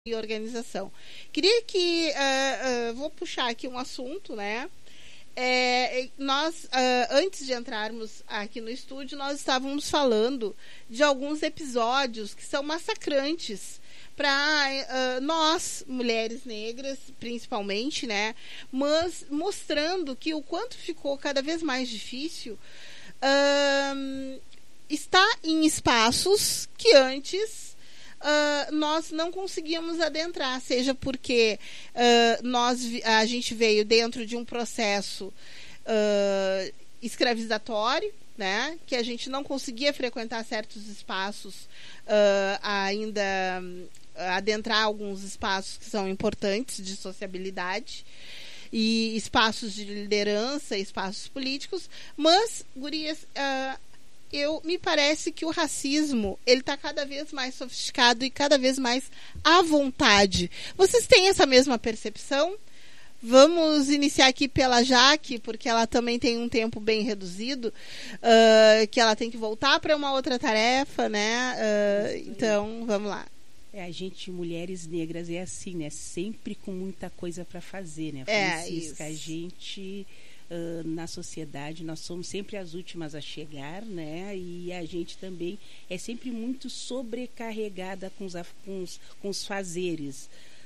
e organização. Queria que vou puxar aqui um assunto, né? Nós, antes de entrarmos aqui no estúdio, nós estávamos falando de alguns episódios que são massacrantes para nós, mulheres negras, principalmente, né? Mas mostrando que o quanto ficou cada vez mais difícil estar em espaços que antes nós não conseguíamos adentrar, seja porque a gente veio dentro de um processo escravizatório, né, que a gente não conseguia frequentar certos espaços, ainda adentrar alguns espaços que são importantes de sociabilidade e espaços de liderança, espaços políticos, mas, gurias, me parece que o racismo ele está cada vez mais sofisticado e cada vez mais à vontade. Vocês têm essa mesma percepção? Vamos iniciar aqui pela Jaque, porque ela também tem um tempo bem reduzido, que ela tem que voltar para uma outra tarefa, né? Então, vamos lá. A gente, mulheres negras, é assim, né? Sempre com muita coisa para fazer, né, Francisca? A gente... na sociedade, nós somos sempre as últimas a chegar, né? E a gente também é sempre muito sobrecarregada com os fazeres.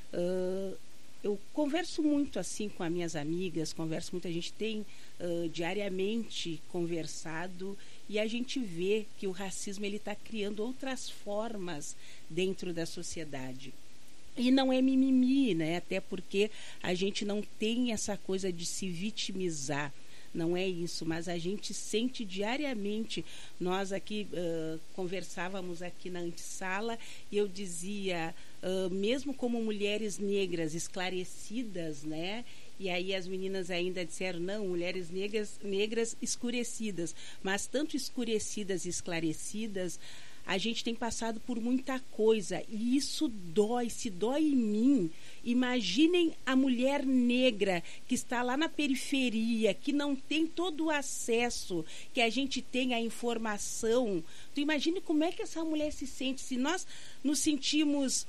Eu converso muito assim com as minhas amigas, a gente tem diariamente conversado e a gente vê que o racismo ele está criando outras formas dentro da sociedade. E não é mimimi, né? Até porque a gente não tem essa coisa de se vitimizar, não é isso, mas a gente sente diariamente. Nós aqui conversávamos aqui na antessala e eu dizia, mesmo como mulheres negras esclarecidas, né? E aí as meninas ainda disseram, não, mulheres negras escurecidas, mas tanto escurecidas e esclarecidas, a gente tem passado por muita coisa e isso dói, se dói em mim. Imaginem a mulher negra que está lá na periferia, que não tem todo o acesso que a gente tem à informação. Tu imagine como é que essa mulher se sente, se nós nos sentimos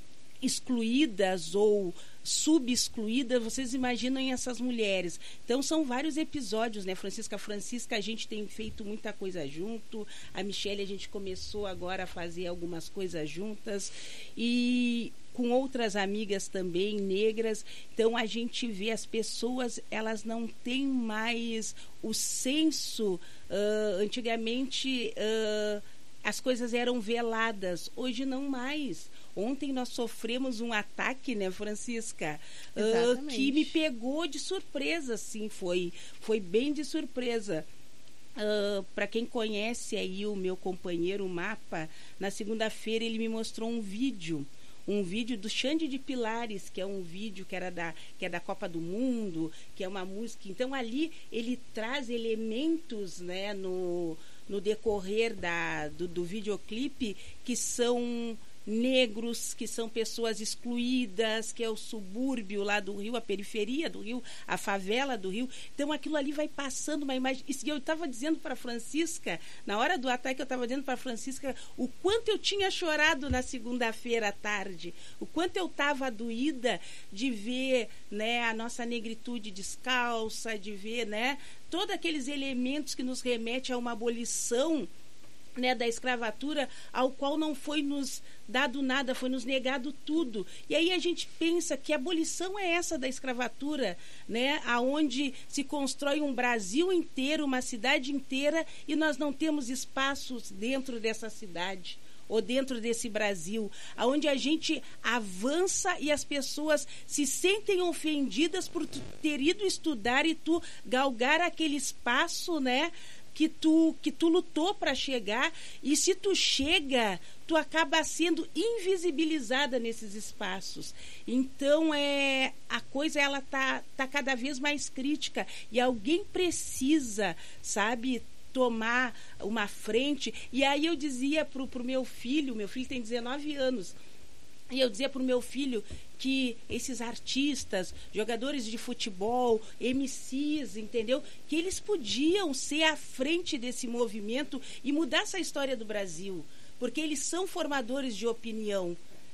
excluídas ou subexcluídas, vocês imaginam essas mulheres. Então são vários episódios, né, Francisca? A gente tem feito muita coisa junto, a Michele a gente começou agora a fazer algumas coisas juntas e com outras amigas também negras. Então a gente vê as pessoas, elas não têm mais o senso, antigamente as coisas eram veladas, hoje não mais. Ontem nós sofremos um ataque, né, Francisca? Que me pegou de surpresa, assim, foi bem de surpresa. Para quem conhece aí o meu companheiro, o Mapa, na segunda-feira ele me mostrou um vídeo do Xande de Pilares, que é um vídeo que é da Copa do Mundo, que é uma música. Então ali ele traz elementos, né, no decorrer do videoclipe que são negros, que são pessoas excluídas, que é o subúrbio lá do Rio, a periferia do Rio, a favela do Rio. Então aquilo ali vai passando uma imagem. E eu estava dizendo para a Francisca, na hora do ataque eu estava dizendo para a Francisca o quanto eu tinha chorado na segunda-feira à tarde, o quanto eu estava doída de ver, né, a nossa negritude descalça, de ver, né, todos aqueles elementos que nos remetem a uma abolição, né, da escravatura, ao qual não foi nos dado nada, foi nos negado tudo. E aí a gente pensa que a abolição é essa da escravatura, né, aonde se constrói um Brasil inteiro, uma cidade inteira, e nós não temos espaços dentro dessa cidade ou dentro desse Brasil, aonde a gente avança e as pessoas se sentem ofendidas por tu ter ido estudar e tu galgar aquele espaço, né, que tu lutou para chegar, e se tu chega, tu acaba sendo invisibilizada nesses espaços. Então a coisa ela tá cada vez mais crítica e alguém precisa, sabe, tomar uma frente. E aí eu dizia pro meu filho tem 19 anos, e eu dizia para o meu filho que esses artistas, jogadores de futebol, MCs, entendeu? Que eles podiam ser à frente desse movimento e mudar essa história do Brasil, porque eles são formadores de opinião.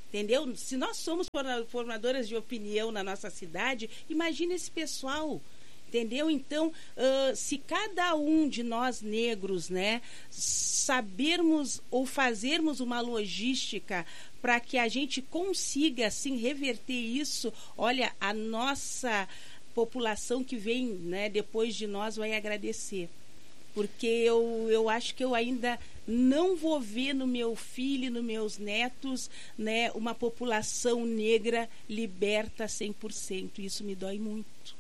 entendeu? Se nós somos formadoras de opinião na nossa cidade, imagine esse pessoal, entendeu? Então, se cada um de nós negros, né, sabermos ou fazermos uma logística para que a gente consiga, assim, reverter isso, olha, a nossa população que vem, né, depois de nós vai agradecer. Porque eu acho que eu ainda não vou ver no meu filho e nos meus netos, né, uma população negra liberta 100%. Isso me dói muito.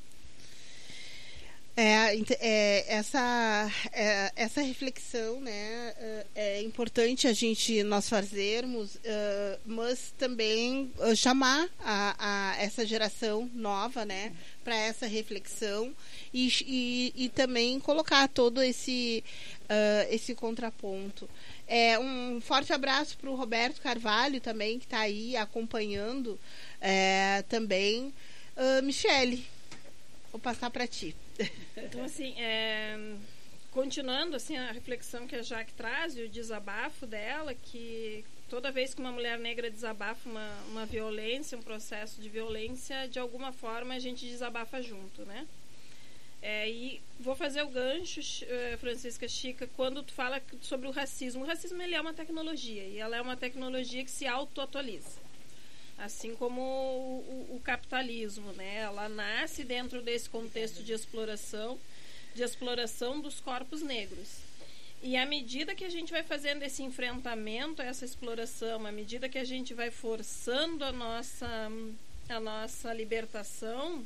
Essa reflexão, né, é importante nós fazermos, mas também chamar a essa geração nova, né, para essa reflexão e também colocar todo esse contraponto. Um forte abraço para o Roberto Carvalho também, que está aí acompanhando também. Michele, vou passar para ti. Então, assim, continuando assim, a reflexão que a Jaque traz e o desabafo dela, que toda vez que uma mulher negra desabafa uma violência, um processo de violência, de alguma forma a gente desabafa junto, né? E vou fazer o gancho, Francisca Chica, quando tu fala sobre o racismo. O racismo, ele é uma tecnologia, e ela é uma tecnologia que se auto-atualiza. Assim como o capitalismo, né? Ela nasce dentro desse contexto de exploração dos corpos negros. E à medida que a gente vai fazendo esse enfrentamento a essa exploração, à medida que a gente vai forçando a nossa libertação,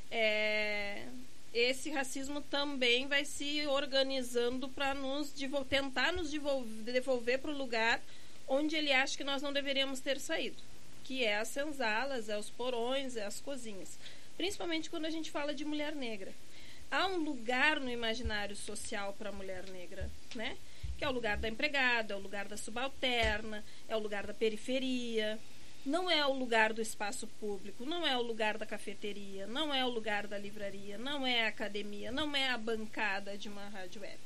esse racismo também vai se organizando para tentar nos devolver para o lugar onde ele acha que nós não deveríamos ter saído, que é as senzalas, é os porões, é as cozinhas. Principalmente quando a gente fala de mulher negra. Há um lugar no imaginário social para a mulher negra, né? Que é o lugar da empregada, é o lugar da subalterna, é o lugar da periferia. Não é o lugar do espaço público, não é o lugar da cafeteria, não é o lugar da livraria, não é a academia, não é a bancada de uma rádio web.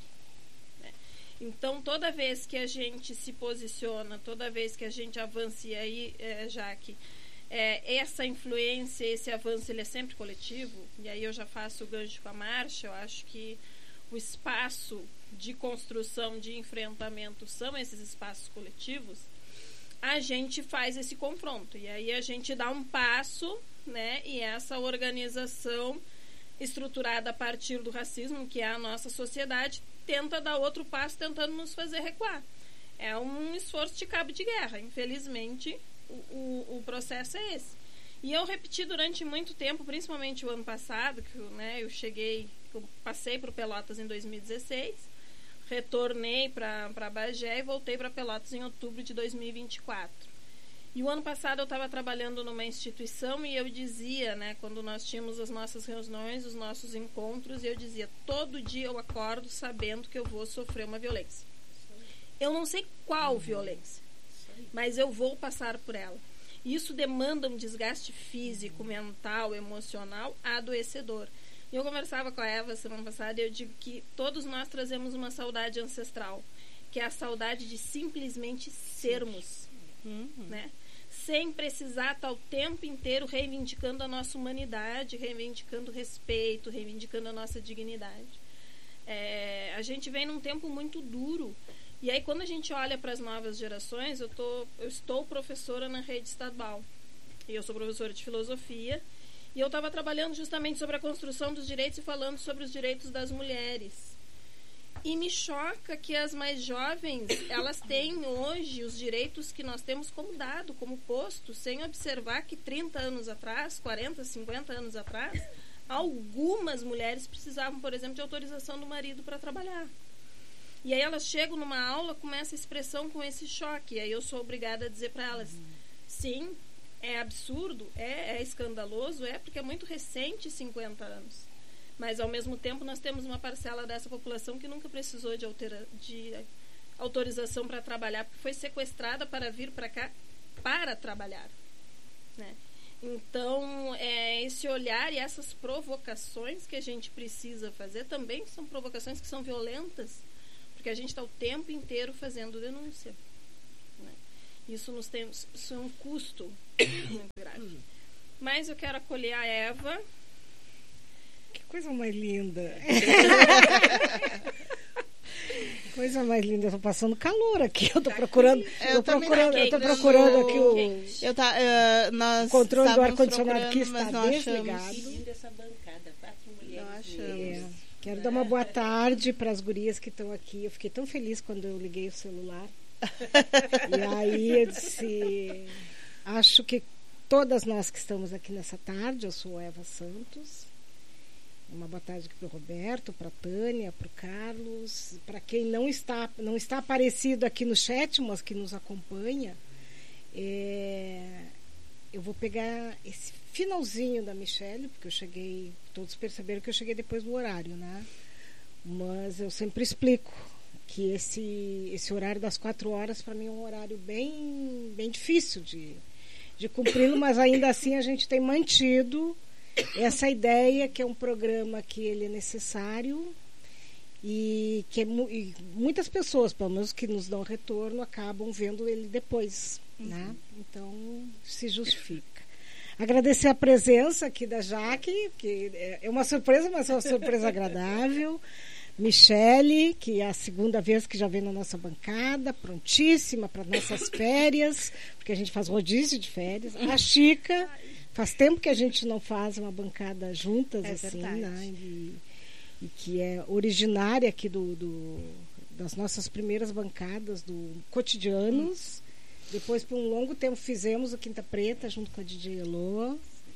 Então, toda vez que a gente se posiciona, toda vez que a gente avança, e aí, Jaque, essa influência, esse avanço, ele é sempre coletivo, e aí eu já faço o gancho com a marcha. Eu acho que o espaço de construção, de enfrentamento, são esses espaços coletivos. A gente faz esse confronto, e aí a gente dá um passo, né, e essa organização estruturada a partir do racismo, que é a nossa sociedade, tenta dar outro passo, tentando nos fazer recuar. É um esforço de cabo de guerra. Infelizmente, o processo é esse. E eu repeti durante muito tempo, principalmente o ano passado, que eu passei para o Pelotas em 2016, retornei para Bagé e voltei para Pelotas em outubro de 2024. E o ano passado eu estava trabalhando numa instituição e eu dizia, né, quando nós tínhamos as nossas reuniões, os nossos encontros, eu dizia, todo dia eu acordo sabendo que eu vou sofrer uma violência. Eu não sei qual violência, mas eu vou passar por ela. Isso demanda um desgaste físico, mental, emocional, adoecedor. E eu conversava com a Eva semana passada e eu digo que todos nós trazemos uma saudade ancestral, que é a saudade de simplesmente sermos, né? Sem precisar estar o tempo inteiro reivindicando a nossa humanidade, reivindicando respeito, reivindicando a nossa dignidade. A gente vem num tempo muito duro. E aí, quando a gente olha para as novas gerações, eu estou professora na rede estadual. E eu sou professora de filosofia. E eu estava trabalhando justamente sobre a construção dos direitos e falando sobre os direitos das mulheres. E me choca que as mais jovens, elas têm hoje os direitos que nós temos como dado, como posto, sem observar que 30 anos atrás, 40, 50 anos atrás, algumas mulheres precisavam, por exemplo, de autorização do marido para trabalhar. E aí elas chegam numa aula com essa expressão, com esse choque. E aí eu sou obrigada a dizer para elas, sim, é absurdo, é escandaloso, porque é muito recente 50 anos. Mas, ao mesmo tempo, nós temos uma parcela dessa população que nunca precisou de autorização para trabalhar, porque foi sequestrada para vir para cá para trabalhar, né? Então, esse olhar e essas provocações que a gente precisa fazer também são provocações que são violentas, porque a gente está o tempo inteiro fazendo denúncia, né? Isso é um custo muito grave. Mas eu quero acolher a Eva. Que coisa mais linda. Coisa mais linda. Eu tô passando calor aqui. Eu tô procurando. Eu tô procurando aqui o controle do ar-condicionado que está desligado. Que linda essa bancada, 4 mulheres. Quero dar uma boa tarde para as gurias que estão aqui. Eu fiquei tão feliz quando eu liguei o celular. E aí eu disse, acho que todas nós que estamos aqui nessa tarde, eu sou Eva Santos. Uma boa tarde aqui para o Roberto, para a Tânia, para o Carlos, para quem não está aparecido aqui no chat, mas que nos acompanha. Eu vou pegar esse finalzinho da Michele, porque eu cheguei, todos perceberam que eu cheguei depois do horário, né? Mas eu sempre explico que esse horário das 4 horas para mim é um horário bem, bem difícil de cumpri-lo, mas ainda assim a gente tem mantido essa ideia que é um programa que ele é necessário e que e muitas pessoas, pelo menos que nos dão retorno, acabam vendo ele depois, né? Então se justifica. Agradecer a presença aqui da Jaque, que é uma surpresa, mas é uma surpresa agradável. Michele, que é a segunda vez que já vem na nossa bancada, prontíssima para nossas férias, porque a gente faz rodízio de férias. A Chica, faz tempo que a gente não faz uma bancada juntas, assim, né? E que é originária aqui das nossas primeiras bancadas do Cotidianos. Depois, por um longo tempo, fizemos o Quinta Preta junto com a DJ Elô.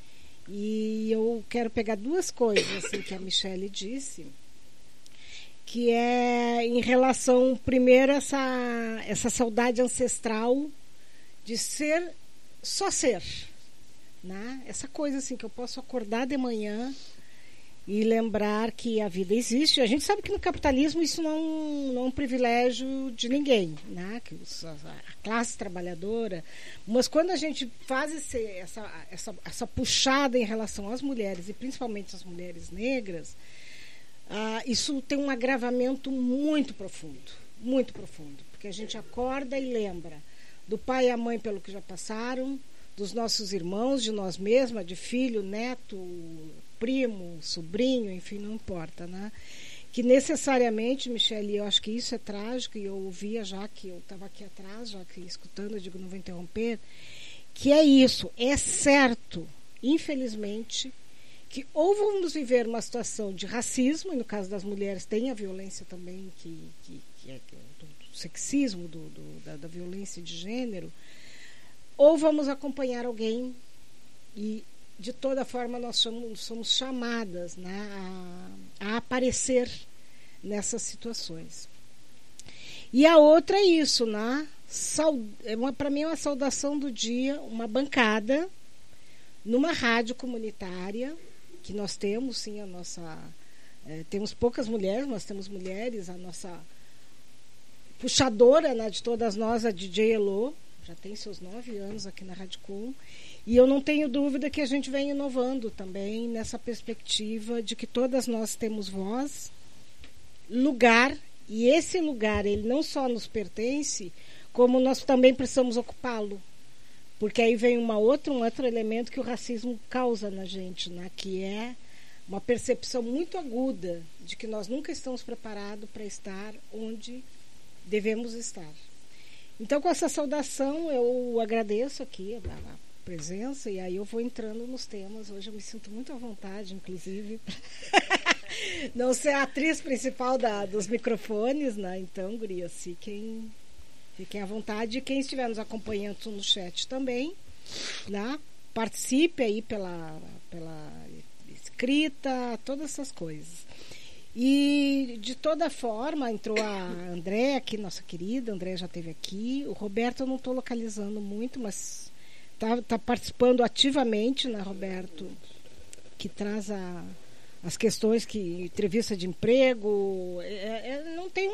E eu quero pegar 2 coisas assim, que a Michele disse, que é em relação, primeiro, essa saudade ancestral de só ser, né? Essa coisa assim, que eu posso acordar de manhã e lembrar que a vida existe. A gente sabe que no capitalismo isso não é um privilégio de ninguém, né? Que a classe trabalhadora, mas quando a gente faz essa puxada em relação às mulheres, e principalmente às mulheres negras, isso tem um agravamento muito profundo, porque a gente acorda e lembra do pai e a mãe pelo que já passaram, dos nossos irmãos, de nós mesmas, de filho, neto, primo, sobrinho, enfim, não importa, né? Que necessariamente, Michele, eu acho que isso é trágico, e eu ouvia já que eu estava aqui atrás, já que escutando, eu digo, não vou interromper, que é isso, é certo, infelizmente, que ou vamos viver uma situação de racismo, e no caso das mulheres tem a violência também, que é do sexismo, da violência de gênero, ou vamos acompanhar alguém e, de toda forma, nós somos chamadas, né, a aparecer nessas situações. E a outra é isso, né? Para mim é uma saudação do dia, uma bancada numa rádio comunitária, que nós temos, sim, a nossa... temos poucas mulheres, nós temos mulheres, a nossa puxadora, né, de todas nós, a DJ Elô, já tem seus 9 anos aqui na Rádio Com, e eu não tenho dúvida que a gente vem inovando também nessa perspectiva de que todas nós temos voz, lugar, e esse lugar, ele não só nos pertence, como nós também precisamos ocupá-lo. Porque aí vem um outro elemento que o racismo causa na gente, né? Que é uma percepção muito aguda de que nós nunca estamos preparados para estar onde devemos estar. Então, com essa saudação, eu agradeço aqui a presença, e aí eu vou entrando nos temas. Hoje eu me sinto muito à vontade, inclusive, não ser a atriz principal dos microfones, né? Então, gurias, fiquem à vontade. E quem estiver nos acompanhando no chat também, né? Participe aí pela escrita, todas essas coisas. E, de toda forma, entrou a Andréa aqui, nossa querida. A Andréa já esteve aqui. O Roberto eu não estou localizando muito, mas está participando ativamente, né, Roberto? Que traz as questões que entrevista de emprego. Não tem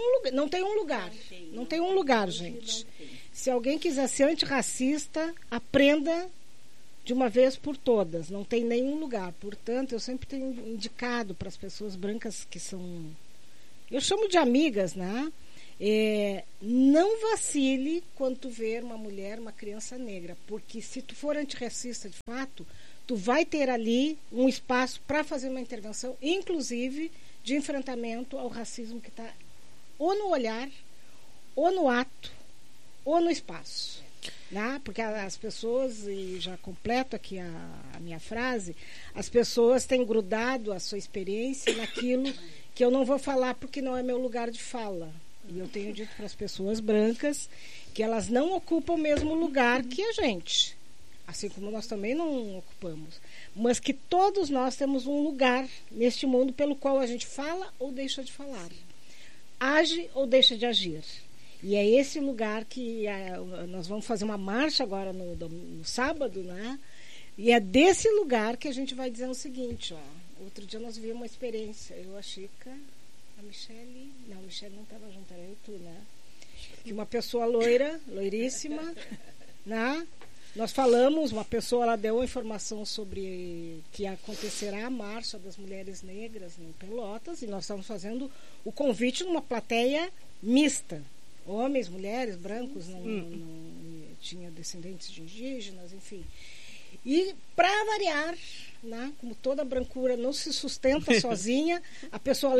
um lugar, gente. Se alguém quiser ser antirracista, aprenda de uma vez por todas, não tem nenhum lugar. Portanto, eu sempre tenho indicado para as pessoas brancas que são, eu chamo de amigas, né? não vacile quando tu ver uma mulher, uma criança negra, porque se tu for antirracista de fato, tu vai ter ali um espaço para fazer uma intervenção, inclusive de enfrentamento ao racismo que está ou no olhar, ou no ato, ou no espaço. Né? Porque as pessoas, e já completo aqui a minha frase, as pessoas têm grudado a sua experiência naquilo que eu não vou falar porque não é meu lugar de fala. E eu tenho dito para as pessoas brancas que elas não ocupam o mesmo lugar que a gente. Assim como nós também não ocupamos. Mas que todos nós temos um lugar neste mundo pelo qual a gente fala ou deixa de falar. Age ou deixa de agir. E é esse lugar que nós vamos fazer uma marcha agora no sábado, né? E é desse lugar que a gente vai dizer o seguinte, ó. Outro dia nós vimos uma experiência. Eu, a Chica, a Michele... Não, a Michele não estava junto, era eu e tu, né? Que uma pessoa loiríssima, né? Nós falamos, uma pessoa, ela deu a informação sobre que acontecerá a Marcha das Mulheres Negras em Pelotas, e nós estamos fazendo o convite numa plateia mista. Homens, mulheres, brancos, não tinha descendentes de indígenas, enfim. E, para variar, né, como toda brancura não se sustenta sozinha, a pessoa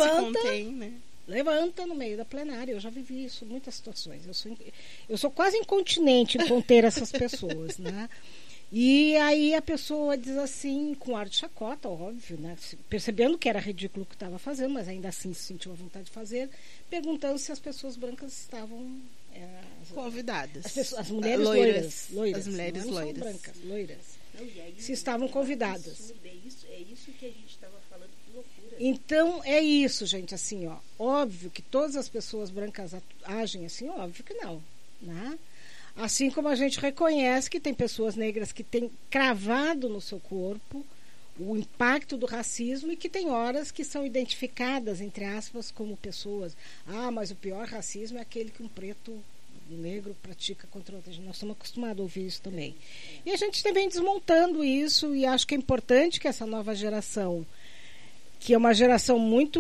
levanta no meio da plenária. Eu já vivi isso, muitas situações. Eu sou quase incontinente em conter essas pessoas, né? E aí a pessoa diz assim, com ar de chacota, óbvio, né? Percebendo que era ridículo o que estava fazendo, mas ainda assim se sentiu a vontade de fazer, perguntando se as pessoas brancas estavam convidadas. As mulheres loiras. As mulheres loiras. Brancas, loiras. Se estavam convidadas. É isso que a gente estava falando, que loucura. Então, é isso, gente, assim, ó. Óbvio que todas as pessoas brancas agem assim, óbvio que não, né? Assim como a gente reconhece que tem pessoas negras que têm cravado no seu corpo o impacto do racismo e que tem horas que são identificadas, entre aspas, como pessoas. Mas o pior racismo é aquele que um preto, um negro pratica contra outra. Nós estamos acostumados a ouvir isso também. E a gente vem desmontando isso, e acho que é importante que essa nova geração, que é uma geração muito...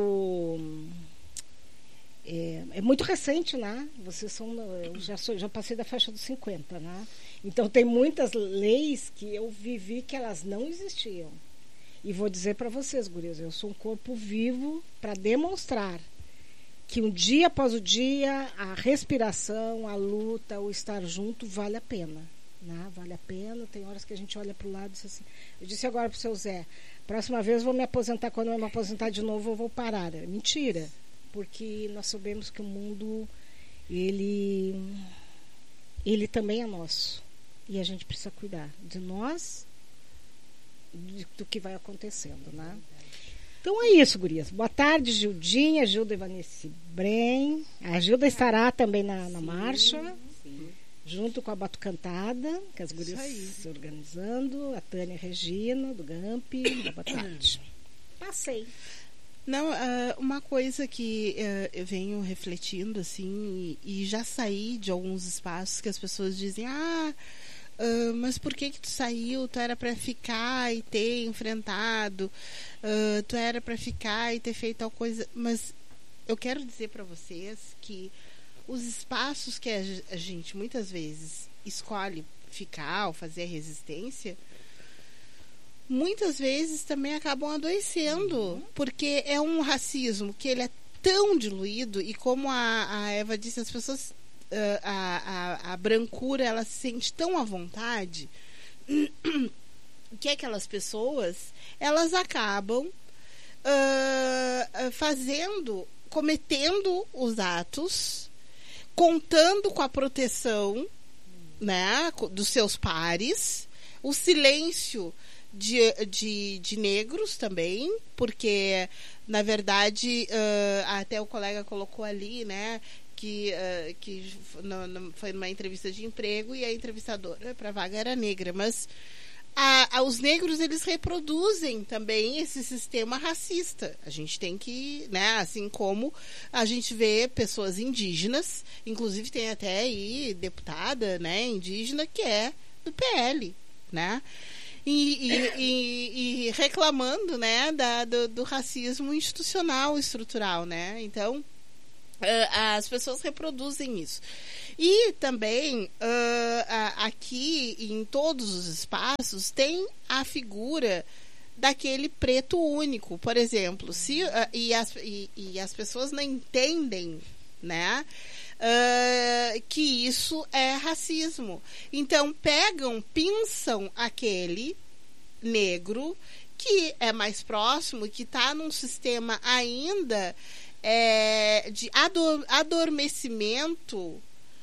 É muito recente, né? Vocês são... Eu já passei da faixa dos 50, né? Então tem muitas leis que eu vivi que elas não existiam. E vou dizer para vocês, gurias, eu sou um corpo vivo para demonstrar que um dia após o dia a respiração, a luta, o estar junto vale a pena, né? Vale a pena. Tem horas que a gente olha para o lado e diz assim... Eu disse agora para o seu Zé, próxima vez eu vou me aposentar, quando eu me aposentar de novo eu vou parar. Mentira. Porque nós sabemos que o mundo ele também é nosso, e a gente precisa cuidar de nós, do que vai acontecendo, né? Então é isso, gurias. Boa tarde, Gildinha, Gilda Evanice Brem. A Gilda estará também na marcha, junto com a Batucantada, que as gurias se organizando, a Tânia Regina do GAMP. Boa tarde. Passei. Não, uma coisa que eu venho refletindo, assim, e já saí de alguns espaços que as pessoas dizem, mas por que tu saiu? Tu era para ficar e ter enfrentado, tu era para ficar e ter feito tal coisa. Mas eu quero dizer para vocês que os espaços que a gente muitas vezes escolhe ficar ou fazer a resistência, muitas vezes também acabam adoecendo, porque é um racismo que ele é tão diluído, e como a Eva disse, as pessoas, a brancura, ela se sente tão à vontade que aquelas pessoas, elas acabam cometendo os atos, contando com a proteção, né, dos seus pares, o silêncio de negros também, porque na verdade até o colega colocou ali, né, que foi numa entrevista de emprego e a entrevistadora para a vaga era negra, mas os negros, eles reproduzem também esse sistema racista. A gente tem que, né, assim como a gente vê pessoas indígenas, inclusive tem até aí deputada, né, indígena, que é do PL, né, e reclamando, né, do racismo institucional, estrutural, né. Então as pessoas reproduzem isso. E também, aqui, em todos os espaços, tem a figura daquele preto único, por exemplo. E as pessoas não entendem, né, que isso é racismo. Então, pinçam aquele negro que é mais próximo, que está num sistema ainda de adormecimento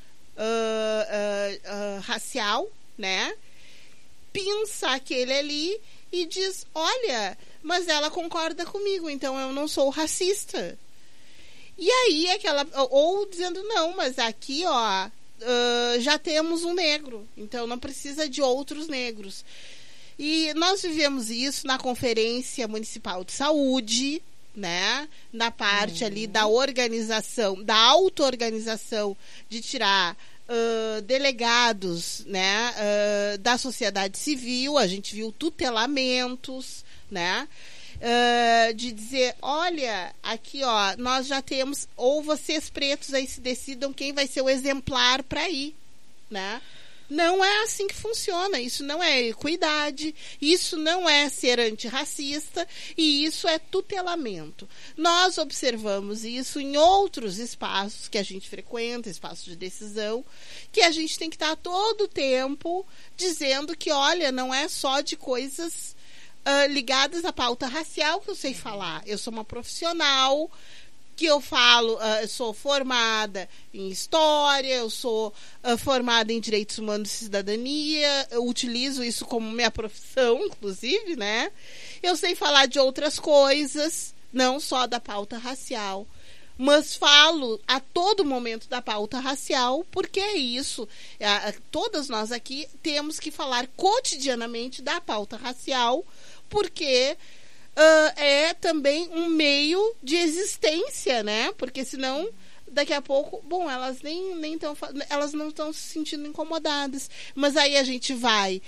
racial, né? Pinça aquele ali e diz, olha, mas ela concorda comigo, então eu não sou racista. E aí ou dizendo, não, mas aqui, ó, já temos um negro, então não precisa de outros negros. E nós vivemos isso na Conferência Municipal de Saúde, né? Na parte ali da organização, da auto-organização, de tirar delegados, né? Da sociedade civil. A gente viu tutelamentos, né? De dizer, olha, aqui, ó, nós já temos, ou vocês pretos aí se decidam quem vai ser o exemplar para ir, né? Não é assim que funciona. Isso não é equidade, isso não é ser antirracista, e isso é tutelamento. Nós observamos isso em outros espaços que a gente frequenta, espaços de decisão, que a gente tem que estar todo o tempo dizendo que, olha, não é só de coisas ligadas à pauta racial que eu sei falar. Eu sou uma profissional que eu falo, eu sou formada em história, eu sou formada em direitos humanos e cidadania, eu utilizo isso como minha profissão, inclusive, né? Eu sei falar de outras coisas, não só da pauta racial, mas falo a todo momento da pauta racial, porque é isso. Todas nós aqui temos que falar cotidianamente da pauta racial, porque é também um meio de existência, né? Porque senão, daqui a pouco, bom, elas elas não estão se sentindo incomodadas. Mas aí a gente vai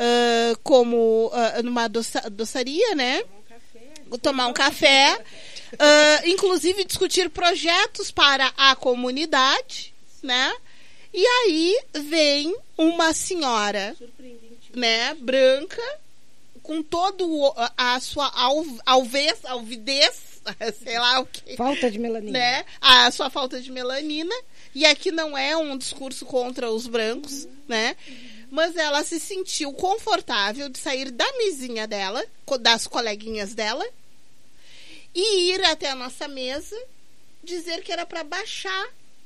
numa doçaria, né? Tomar um café, inclusive discutir projetos para a comunidade, né? E aí vem uma senhora, né, branca, com todo a sua alvidez, sei lá o que. Falta de melanina. Né? A sua falta de melanina. E aqui não é um discurso contra os brancos, né? Mas ela se sentiu confortável de sair da mesinha dela, das coleguinhas dela, e ir até a nossa mesa, dizer que era para baixar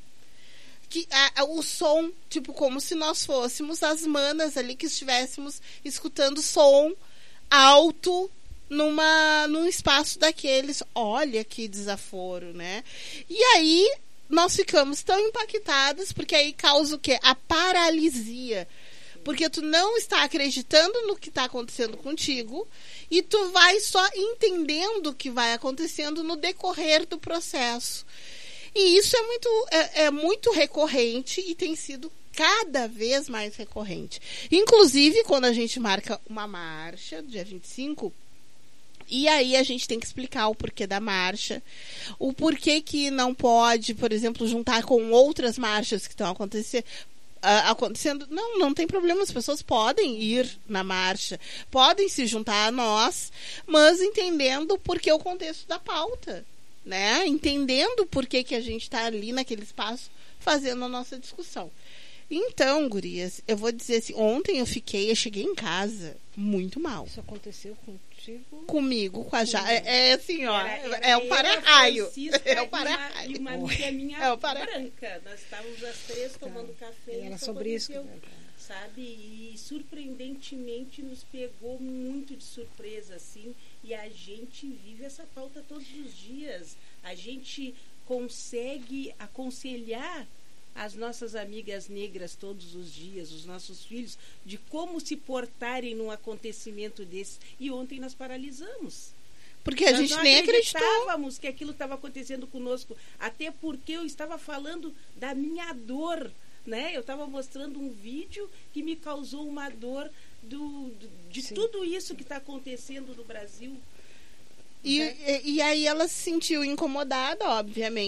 o som, tipo, como se nós fôssemos as manas ali que estivéssemos escutando som alto num espaço daqueles. Olha que desaforo, né? E aí nós ficamos tão impactadas, porque aí causa o quê? A paralisia. Porque tu não está acreditando no que está acontecendo contigo e tu vai só entendendo o que vai acontecendo no decorrer do processo. E isso é muito recorrente e tem sido cada vez mais recorrente. Inclusive, quando a gente marca uma marcha, dia 25, e aí a gente tem que explicar o porquê da marcha, o porquê que não pode, por exemplo, juntar com outras marchas que estão acontecendo. Não tem problema, as pessoas podem ir na marcha, podem se juntar a nós, mas entendendo porque o contexto da pauta, né? Entendendo por que a gente está ali naquele espaço fazendo a nossa discussão. Então, gurias, eu vou dizer assim, ontem eu cheguei em casa muito mal. Isso aconteceu contigo? Comigo, com a Jara. É assim, ó, é um para-raio. É um para-raio. E uma amiga minha branca. Nós estávamos as três tomando café. E era sobre isso. Sabe? E surpreendentemente nos pegou muito de surpresa, assim. E a gente vive essa pauta todos os dias. A gente consegue aconselhar as nossas amigas negras todos os dias, os nossos filhos, de como se portarem num acontecimento desse. E ontem nós paralisamos. Porque a gente nem acreditou. Nós acreditávamos que aquilo estava acontecendo conosco. Até porque eu estava falando da minha dor, né? Eu estava mostrando um vídeo que me causou uma dor de tudo isso que está acontecendo no Brasil. E aí ela se sentiu incomodada, obviamente,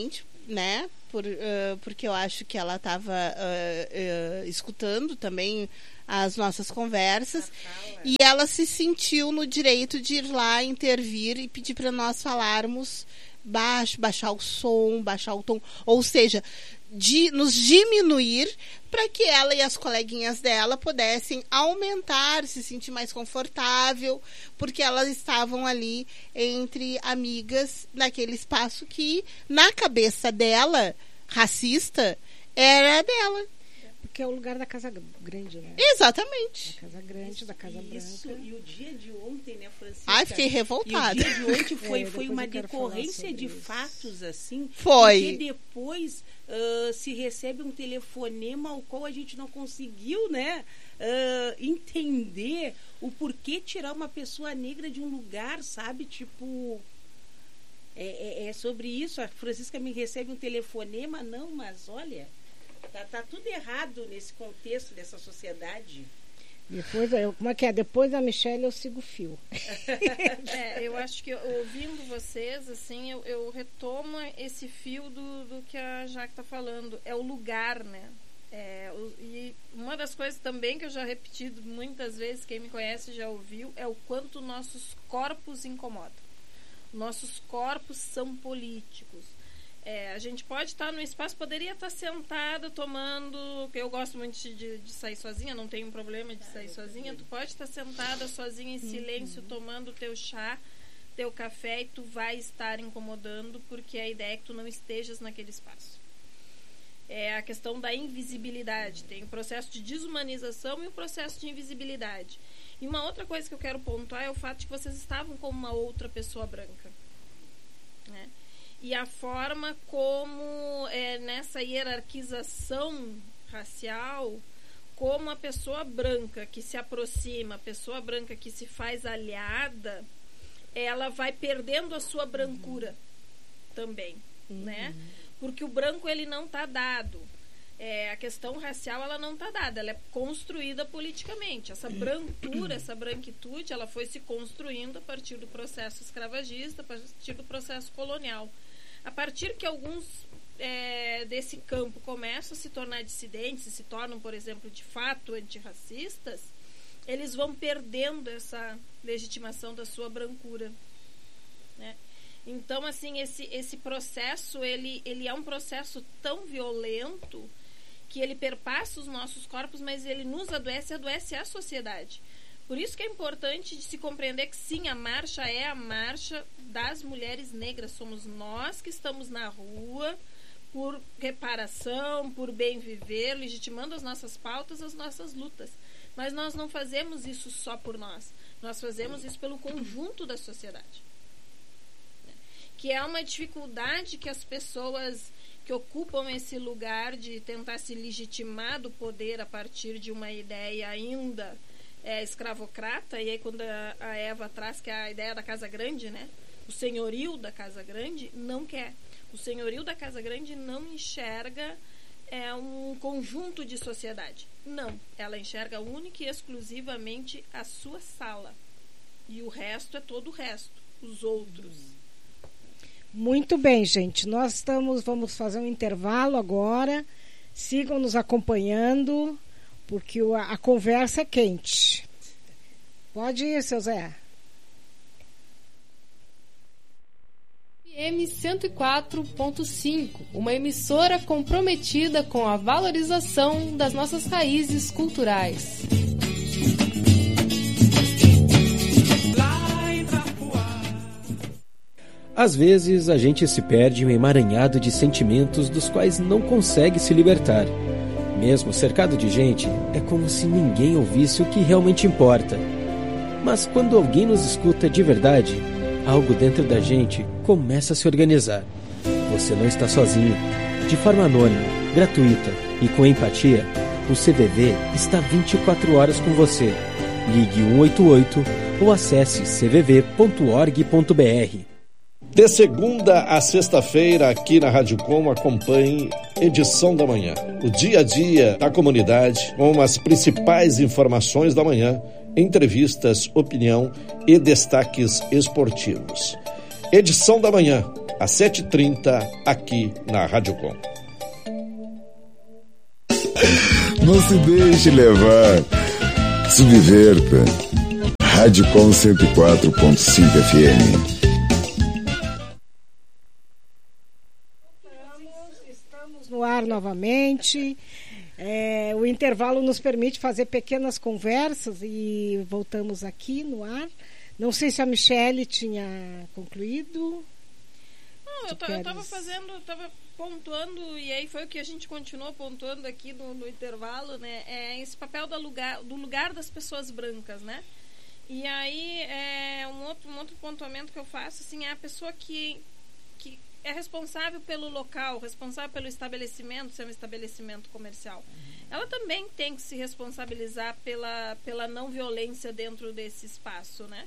né? Porque eu acho que ela estava escutando também as nossas conversas, e ela se sentiu no direito de ir lá intervir e pedir para nós falarmos baixar o som, baixar o tom, ou seja, nos diminuir para que ela e as coleguinhas dela pudessem aumentar, se sentir mais confortável, porque elas estavam ali entre amigas naquele espaço que, na cabeça dela, racista, era dela. Porque é o lugar da Casa Grande, né? Exatamente. Da Casa Grande, da Casa Branca. E o dia de ontem, né, Francisca? Ai, fiquei revoltada. E o dia de ontem foi uma decorrência de fatos, assim. Foi. Porque depois se recebe um telefonema ao qual a gente não conseguiu, né, entender o porquê tirar uma pessoa negra de um lugar, sabe? Tipo... É sobre isso. A Francisca me recebe um telefonema, não, mas olha... Tá tudo errado nesse contexto dessa sociedade. Depois, como é que é? Depois da Michelle eu sigo o fio. Eu acho que ouvindo vocês, assim, eu retomo esse fio do que a Jaque está falando. É o lugar, né? E uma das coisas também que eu já repeti muitas vezes, quem me conhece já ouviu, é o quanto nossos corpos incomodam. Nossos corpos são políticos. A gente pode estar no espaço, poderia estar sentada tomando, eu gosto muito de sair sozinha, não tenho problema de sair sozinha, tu pode estar sentada sozinha em silêncio, tomando teu chá, teu café, e tu vai estar incomodando, porque a ideia é que tu não estejas naquele espaço. É a questão da invisibilidade, tem o processo de desumanização e o processo de invisibilidade. E uma outra coisa que eu quero pontuar é o fato de que vocês estavam como uma outra pessoa branca, né? E a forma como nessa hierarquização racial, como a pessoa branca que se aproxima, a pessoa branca que se faz aliada, ela vai perdendo a sua brancura também, né? Porque o branco, ele não está dado. A questão racial, ela não está dada, ela é construída politicamente. Essa brancura, essa branquitude, ela foi se construindo a partir do processo escravagista, a partir do processo colonial. A partir que alguns desse campo começam a se tornar dissidentes, se tornam, por exemplo, de fato antirracistas, eles vão perdendo essa legitimação da sua brancura, né? Então, assim, esse processo, ele é um processo tão violento que ele perpassa os nossos corpos, mas ele nos adoece a sociedade. Por isso que é importante de se compreender que sim, a marcha é a marcha das mulheres negras. Somos nós que estamos na rua por reparação, por bem viver, legitimando as nossas pautas, as nossas lutas. Mas nós não fazemos isso só por nós. Nós fazemos isso pelo conjunto da sociedade. Que é uma dificuldade que as pessoas que ocupam esse lugar de tentar se legitimar do poder a partir de uma ideia ainda escravocrata, e aí quando a Eva traz que é a ideia da Casa Grande, né? O senhorio da Casa Grande não quer. O senhorio da Casa Grande não enxerga um conjunto de sociedade. Não, ela enxerga única e exclusivamente a sua sala. E o resto é todo o resto, os outros. Muito bem, gente. Vamos fazer um intervalo agora. Sigam nos acompanhando, porque a conversa é quente. Pode ir, seu Zé. FM 104.5, uma emissora comprometida com a valorização das nossas raízes culturais. Às vezes, a gente se perde em um emaranhado de sentimentos dos quais não consegue se libertar. Mesmo cercado de gente, é como se ninguém ouvisse o que realmente importa. Mas quando alguém nos escuta de verdade, algo dentro da gente começa a se organizar. Você não está sozinho. De forma anônima, gratuita e com empatia, o CVV está 24 horas com você. Ligue 188 ou acesse cvv.org.br. De segunda a sexta-feira, aqui na Rádio Com, acompanhe Edição da Manhã. O dia a dia da comunidade, com as principais informações da manhã, entrevistas, opinião e destaques esportivos. Edição da Manhã, às 7h30, aqui na Rádio Com. Não se deixe levar. Subverta. Rádio Com 104.5 FM. Estamos no ar novamente. O intervalo nos permite fazer pequenas conversas e voltamos aqui no ar. Não sei se a Michele tinha concluído. Não, eu estava pontuando, e aí foi o que a gente continuou pontuando aqui no intervalo, né? É esse papel do lugar das pessoas brancas, né? E aí, um outro pontuamento que eu faço, assim, é a pessoa que é responsável pelo local, responsável pelo estabelecimento, se é um estabelecimento comercial. Ela também tem que se responsabilizar pela não violência dentro desse espaço, né?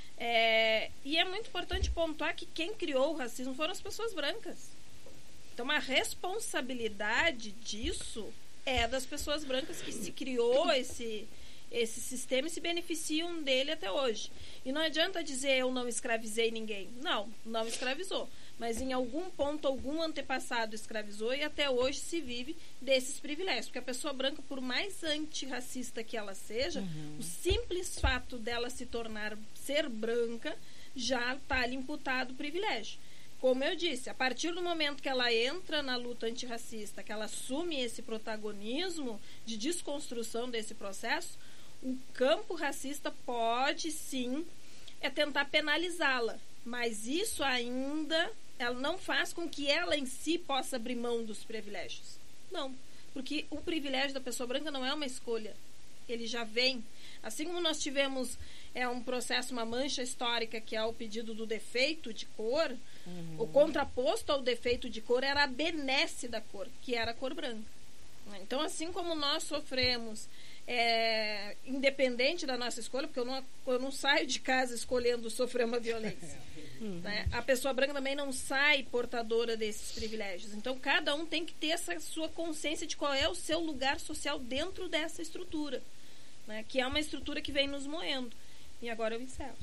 E é muito importante pontuar que quem criou o racismo foram as pessoas brancas. Então, a responsabilidade disso é das pessoas brancas que se criou esse sistema e se beneficiam dele até hoje. E não adianta dizer eu não escravizei ninguém. Não escravizou. Mas em algum ponto, algum antepassado escravizou e até hoje se vive desses privilégios. Porque a pessoa branca, por mais antirracista que ela seja, o simples fato dela ser branca, já está lhe imputado o privilégio. Como eu disse, a partir do momento que ela entra na luta antirracista, que ela assume esse protagonismo de desconstrução desse processo, o campo racista pode sim tentar penalizá-la. Mas isso ainda ela não faz com que ela em si possa abrir mão dos privilégios. Não, porque o privilégio da pessoa branca não é uma escolha. Ele já vem. Assim como nós tivemos um processo, uma mancha histórica, que é o pedido do defeito de cor, o contraposto ao defeito de cor era a benesse da cor, que era a cor branca. Então, assim como nós sofremos, independente da nossa escolha, porque eu não saio de casa escolhendo sofrer uma violência. Né? A pessoa branca também não sai portadora desses privilégios. Então, cada um tem que ter essa sua consciência de qual é o seu lugar social dentro dessa estrutura, né? Que é uma estrutura que vem nos moendo. E agora eu encerro.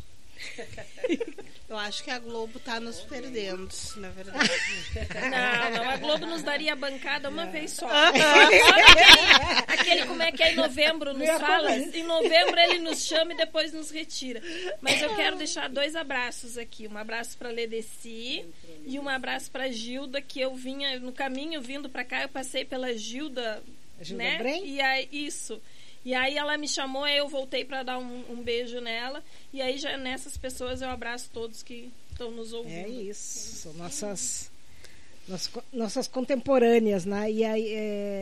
Eu acho que a Globo está nos perdendo, na verdade. Não, a Globo nos daria a bancada uma vez só. Aquele como é que é em novembro nos fala, em novembro ele nos chama e depois nos retira. Mas eu quero deixar 2 abraços aqui. Um abraço para Ledeci e um abraço para Gilda, que eu vinha no caminho vindo para cá, eu passei pela Gilda, né? Bren? E aí, isso. E aí ela me chamou, aí eu voltei para dar um beijo nela. E aí já nessas pessoas eu abraço todos que estão nos ouvindo. É isso, são nossas contemporâneas, né? E aí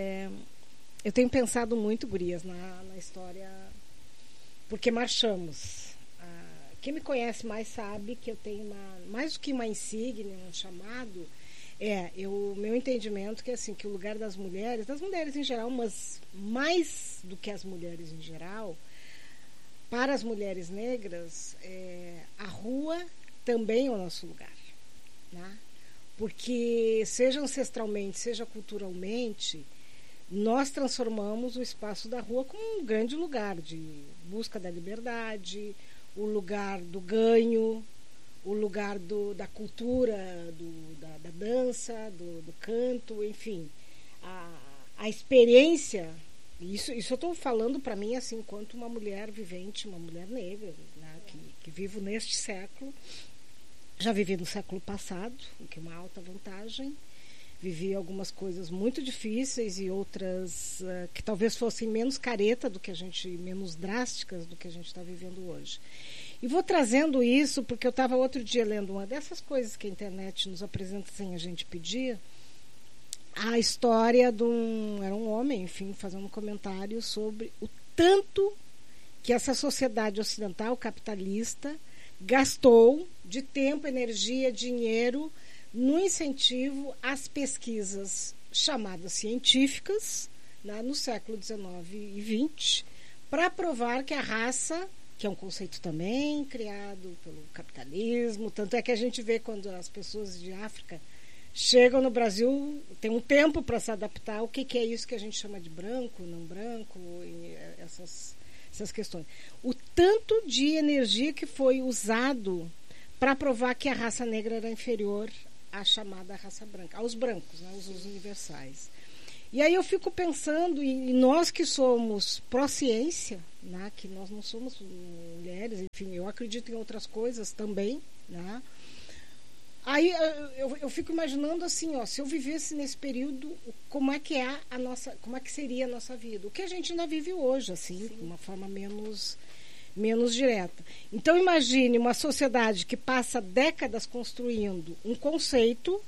eu tenho pensado muito, gurias, na história, porque marchamos. Quem me conhece mais sabe que eu tenho mais do que uma insígnia, um chamado. Meu entendimento que assim, que o lugar das mulheres em geral, mas mais do que as mulheres em geral, para as mulheres negras, a rua também é o nosso lugar, né? Porque seja ancestralmente, seja culturalmente, nós transformamos o espaço da rua como um grande lugar de busca da liberdade, o lugar do ganho, o lugar da cultura, da dança, do canto, enfim. A experiência, isso eu estou falando para mim assim, enquanto uma mulher vivente, uma mulher negra, né, que vivo neste século. Já vivi no século passado, o que é uma alta vantagem. Vivi algumas coisas muito difíceis e outras que talvez fossem menos careta do que menos drásticas do que a gente está vivendo hoje. E vou trazendo isso porque eu estava outro dia lendo uma dessas coisas que a internet nos apresenta sem a gente pedir, a história era um homem, enfim, fazendo um comentário sobre o tanto que essa sociedade ocidental capitalista gastou de tempo, energia, dinheiro no incentivo às pesquisas chamadas científicas, né, no século XIX e XX, para provar que a raça, que é um conceito também criado pelo capitalismo, tanto é que a gente vê quando as pessoas de África chegam no Brasil, tem um tempo para se adaptar, o que é isso que a gente chama de branco, não branco, e essas questões. O tanto de energia que foi usado para provar que a raça negra era inferior à chamada raça branca, aos brancos, né, os universais. E aí eu fico pensando, e nós que somos pró-ciência, né, que nós não somos mulheres, enfim, eu acredito em outras coisas também, né? Aí eu fico imaginando assim, ó, se eu vivesse nesse período, como é que seria a nossa vida? O que a gente ainda vive hoje, assim, de uma forma menos direta. Então imagine uma sociedade que passa décadas construindo um conceito,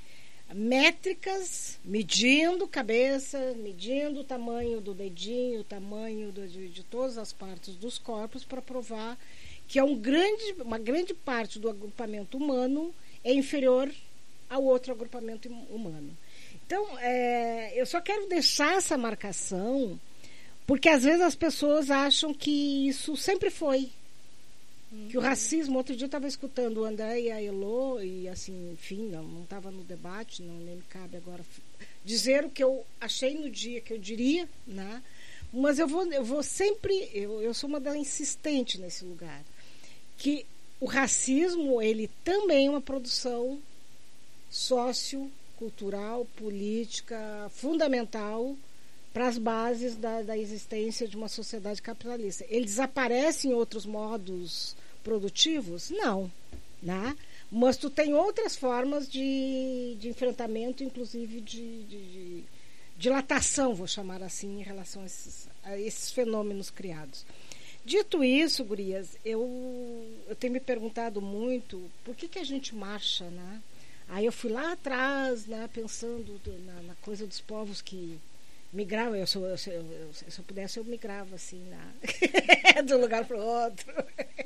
métricas, medindo cabeça, medindo o tamanho do dedinho, o tamanho de todas as partes dos corpos, para provar que uma grande parte do agrupamento humano é inferior ao outro agrupamento humano. Então, eu só quero deixar essa marcação, porque às vezes as pessoas acham que isso sempre foi. Que o racismo, outro dia eu estava escutando o André e a Elô, e assim, enfim, não estava no debate, nem me cabe agora dizer o que eu achei no dia que eu diria, né? Mas eu vou sempre, eu sou uma das insistente nesse lugar, que o racismo, ele também é uma produção sociocultural, política, fundamental para as bases da existência de uma sociedade capitalista. Ele desaparece em outros modos produtivos? Não, né? Mas tu tem outras formas de enfrentamento, inclusive de dilatação, vou chamar assim, em relação a esses fenômenos criados. Dito isso, gurias, eu tenho me perguntado muito por que a gente marcha, né? Aí eu fui lá atrás, né, pensando na coisa dos povos que migravam. Se eu pudesse, eu migrava assim, né? De um lugar para o outro.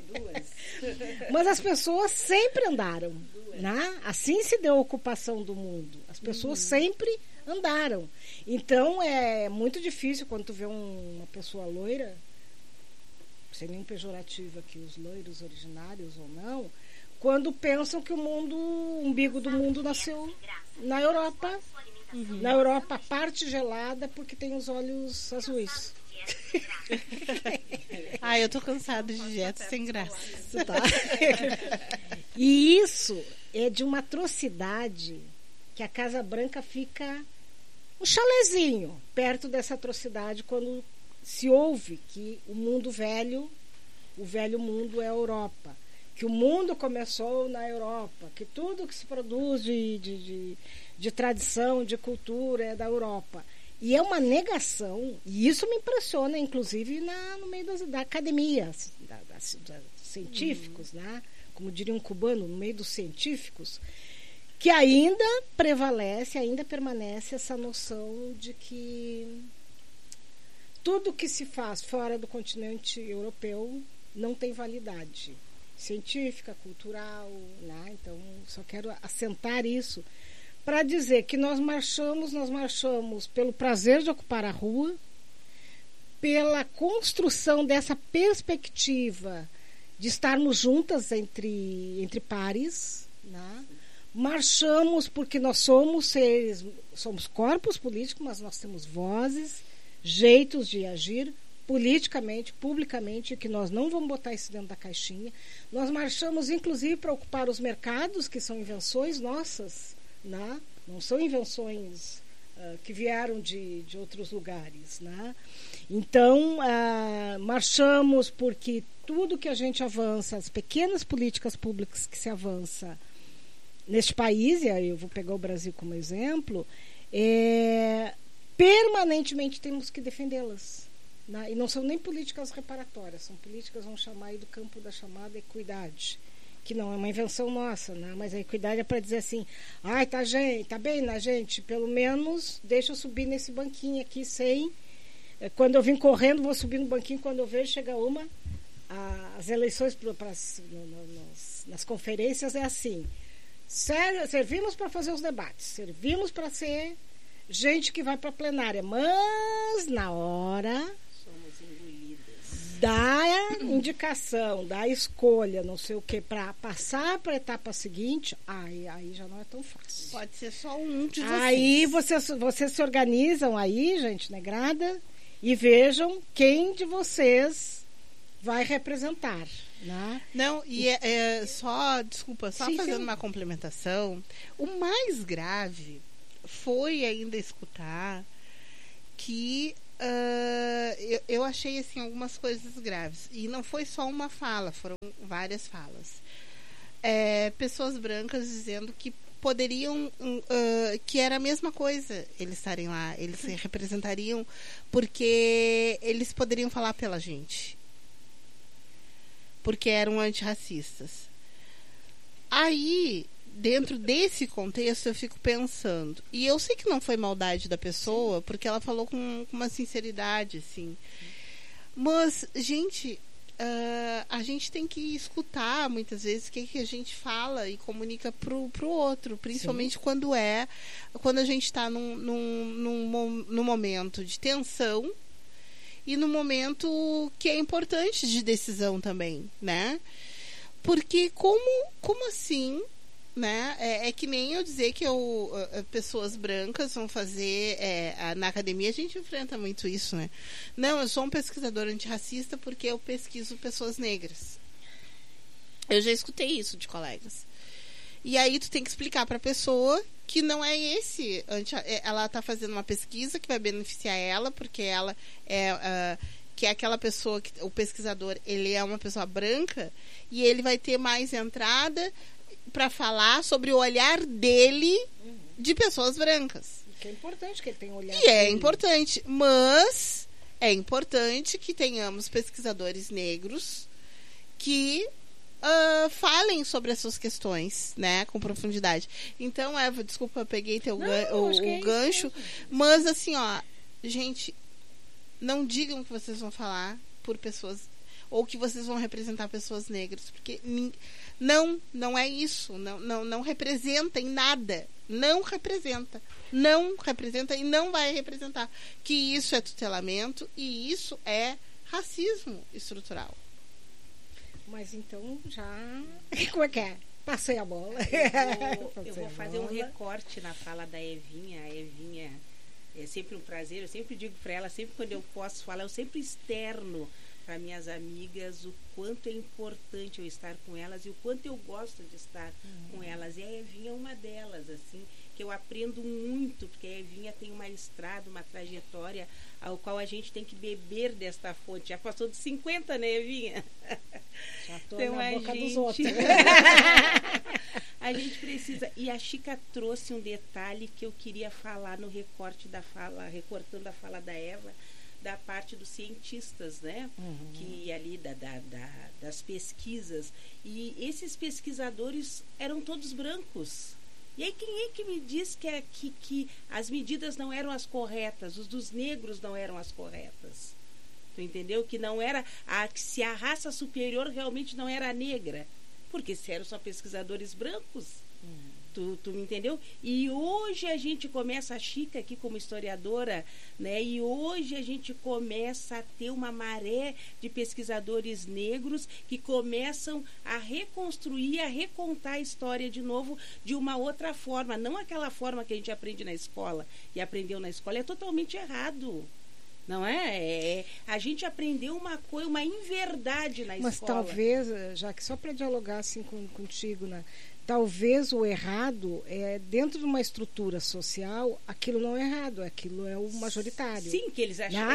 Mas as pessoas sempre andaram, né? Assim se deu a ocupação do mundo. As pessoas sempre andaram. Então é muito difícil quando tu vê uma pessoa loira, sem nenhum pejorativo aqui, os loiros originários ou não, quando pensam que o umbigo do mundo nasceu na Europa. Na Europa, a parte gelada, porque tem os olhos azuis. Eu tô cansada de dieta sem graça. Tá? E isso é de uma atrocidade que a Casa Branca fica um chalezinho perto dessa atrocidade quando se ouve que o mundo velho, o velho mundo é a Europa, que o mundo começou na Europa, que tudo que se produz de tradição, de cultura é da Europa. E é uma negação, e isso me impressiona, inclusive no meio da academia, das científicos, né? Como diria um cubano, no meio dos científicos, que ainda prevalece, ainda permanece essa noção de que tudo que se faz fora do continente europeu não tem validade científica, cultural, né? Então, só quero assentar isso para dizer que nós marchamos pelo prazer de ocupar a rua, pela construção dessa perspectiva de estarmos juntas entre pares, né? Marchamos porque nós somos seres, somos corpos políticos, mas nós temos vozes, jeitos de agir politicamente, publicamente, que nós não vamos botar isso dentro da caixinha. Nós marchamos, inclusive, para ocupar os mercados, que são invenções nossas, né? Não são invenções que vieram de outros lugares, né? Então, marchamos porque tudo que a gente avança, as pequenas políticas públicas que se avança neste país, e aí eu vou pegar o Brasil como exemplo, permanentemente temos que defendê-las, né? E não são nem políticas reparatórias, são políticas, vamos chamar aí do campo da chamada equidade, que não é uma invenção nossa, né? Mas a equidade é para dizer assim, tá bem, né, gente? Pelo menos deixa eu subir nesse banquinho aqui sem... Quando eu vim correndo, vou subir no banquinho, quando eu vejo, chega as eleições nas conferências é assim, servimos para fazer os debates, servimos para ser gente que vai para a plenária, mas na hora da indicação, da escolha, não sei o que, para passar para a etapa seguinte, aí já não é tão fácil. Pode ser só um de vocês. Aí vocês se organizam aí, gente negrada, e vejam quem de vocês vai representar, né? Não, e desculpa, só fazendo uma complementação, o mais grave foi ainda escutar que eu achei assim algumas coisas graves, e não foi só uma fala, foram várias falas. Pessoas brancas dizendo que poderiam, que era a mesma coisa eles estarem lá, eles se representariam porque eles poderiam falar pela gente, porque eram antirracistas. Aí, dentro desse contexto, eu fico pensando, e eu sei que não foi maldade da pessoa, porque ela falou com uma sinceridade, assim, mas, gente, a gente tem que escutar muitas vezes o que a gente fala e comunica pro outro, principalmente quando a gente está num momento de tensão e no momento que é importante de decisão também, né? Porque como assim, né? É que nem eu dizer que pessoas brancas vão fazer na academia, a gente enfrenta muito isso, né? Não, eu sou um pesquisador antirracista porque eu pesquiso pessoas negras. Eu já escutei isso de colegas. E aí tu tem que explicar para a pessoa que não é esse, ela está fazendo uma pesquisa que vai beneficiar ela, porque ela que é aquela pessoa que o pesquisador, ele é uma pessoa branca e ele vai ter mais entrada para falar sobre o olhar dele de pessoas brancas. Que é importante que ele tenha um olhar. E é importante, mas é importante que tenhamos pesquisadores negros que falem sobre essas questões, né, com profundidade. Então, Eva, desculpa, eu peguei o gancho, mas assim, ó, gente, não digam que vocês vão falar por pessoas ou que vocês vão representar pessoas negras, porque não é isso, não representa em nada, não representa e não vai representar, que isso é tutelamento e isso é racismo estrutural. Mas então já, como é que é? Passei a bola. Eu vou fazer um recorte na fala da Evinha. A Evinha é sempre um prazer, eu sempre digo para ela, sempre quando eu posso falar, eu sempre externo para minhas amigas o quanto é importante eu estar com elas e o quanto eu gosto de estar com elas. E a Evinha é uma delas, assim, que eu aprendo muito, porque a Evinha tem uma estrada, uma trajetória ao qual a gente tem que beber desta fonte. Já passou de 50, né, Evinha? Já estou então, na boca dos outros. A gente precisa... E a Chica trouxe um detalhe que eu queria falar no recorte da fala, recortando a fala da Eva, da parte dos cientistas, né? Que ali das pesquisas. E esses pesquisadores eram todos brancos. E aí quem é que me diz que as medidas não eram as corretas, os dos negros não eram as corretas? Tu entendeu? Que não era se a raça superior realmente não era a negra, porque se eram só pesquisadores brancos. Tu me entendeu? E hoje a gente começa, a Chica aqui como historiadora, né? E hoje a gente começa a ter uma maré de pesquisadores negros que começam a reconstruir, a recontar a história de novo de uma outra forma. Não aquela forma que a gente aprende na escola e aprendeu na escola. É totalmente errado. Não é? A gente aprendeu uma inverdade na escola. Mas talvez, já que só para dialogar assim contigo, né? Talvez o errado dentro de uma estrutura social, aquilo não é errado, aquilo é o majoritário. Sim, que eles acham.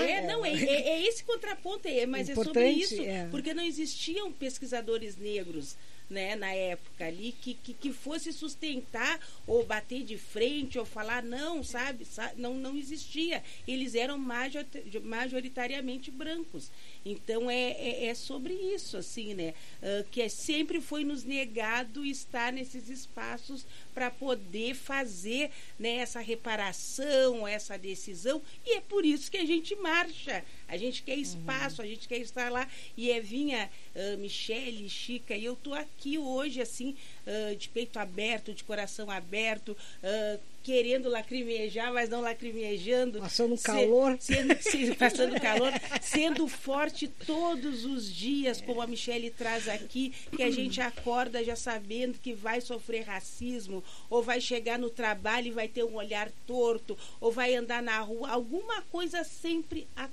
É esse contraponto, mas é sobre isso, porque não existiam pesquisadores negros, né, na época ali, que fosse sustentar ou bater de frente ou falar não, sabe? Não existia. Eles eram majoritariamente brancos. Então é sobre isso, assim, né? Que sempre foi nos negado estar nesses espaços para poder fazer, né, essa reparação, essa decisão, e é por isso que a gente marcha. A gente quer espaço, a gente quer estar lá. E Evinha, Michele, Chica, e eu tô aqui hoje, assim, de peito aberto, de coração aberto, querendo lacrimejar, mas não lacrimejando. Passando calor. Passando calor, sendo forte todos os dias, como a Michele traz aqui, que a gente acorda já sabendo que vai sofrer racismo, ou vai chegar no trabalho e vai ter um olhar torto, ou vai andar na rua. Alguma coisa sempre acontece.